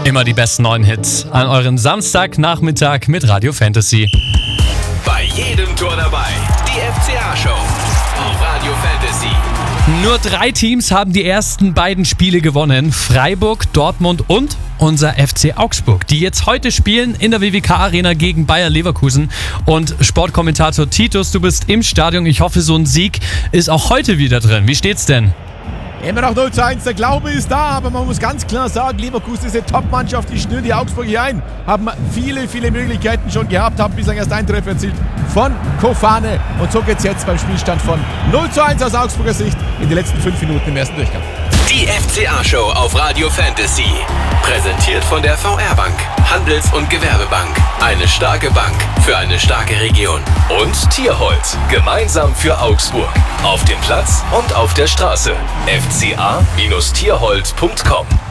Immer die besten neuen Hits an eurem Samstagnachmittag mit Radio Fantasy. Bei jedem Tor dabei, die FCA-Show auf Radio Fantasy. Nur 3 Teams haben die ersten beiden Spiele gewonnen. Freiburg, Dortmund und unser FC Augsburg, die jetzt heute spielen in der WWK-Arena gegen Bayer Leverkusen. Und Sportkommentator Titus, du bist im Stadion. Ich hoffe, so ein Sieg ist auch heute wieder drin. Wie steht's denn? Immer noch 0:1, der Glaube ist da, aber man muss ganz klar sagen, Leverkusen ist eine Top-Mannschaft, die schnürt die Augsburg hier ein. Haben viele Möglichkeiten schon gehabt, haben bislang erst einen Treffer erzielt von Kofane. Und so geht es jetzt beim Spielstand von 0:1 aus Augsburger Sicht in die letzten 5 Minuten im ersten Durchgang. Die FCA-Show auf Radio Fantasy. Präsentiert von der VR-Bank, Handels- und Gewerbebank. Eine starke Bank für eine starke Region. Und Tierholz, gemeinsam für Augsburg. Auf dem Platz und auf der Straße. fca-tierholz.com